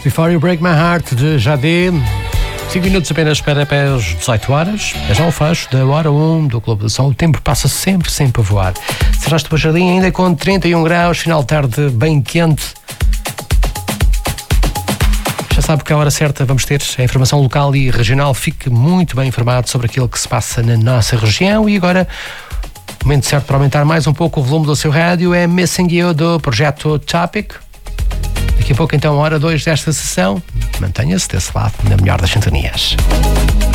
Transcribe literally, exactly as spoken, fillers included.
Before You Break My Heart, de Jadê. cinco minutos apenas para, para as dezoito horas. É já o fecho da hora um do Clube do Sol. O tempo passa sempre, sempre a voar. Serraste para o Jardim ainda com trinta e um graus, final de tarde bem quente. Já sabe que à hora certa vamos ter a informação local e regional. Fique muito bem informado sobre aquilo que se passa na nossa região. E agora, o momento certo para aumentar mais um pouco o volume do seu rádio é Missing You, do projeto Topic. Daqui a pouco, então, hora dois desta sessão. Mantenha-se desse lado, na melhor das sintonias.